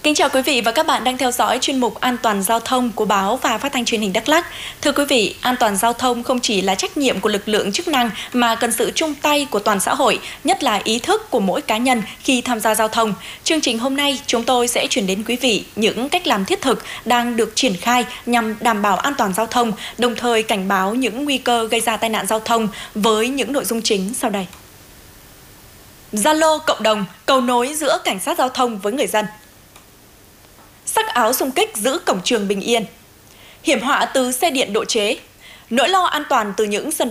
Kính chào quý vị và các bạn đang theo dõi chuyên mục An toàn giao thông của báo và phát thanh truyền hình Đắk Lắk. Thưa quý vị, an toàn giao thông không chỉ là trách nhiệm của lực lượng chức năng mà cần sự chung tay của toàn xã hội, nhất là ý thức của mỗi cá nhân khi tham gia giao thông. Chương trình hôm nay chúng tôi sẽ chuyển đến quý vị những cách làm thiết thực đang được triển khai nhằm đảm bảo an toàn giao thông, đồng thời cảnh báo những nguy cơ gây ra tai nạn giao thông với những nội dung chính sau đây. Zalo cộng đồng, cầu nối giữa cảnh sát giao thông với người dân. Sắc áo xung kích giữ cổng trường bình yên. Hiểm họa từ xe điện độ chế. Nỗi lo an toàn từ những sân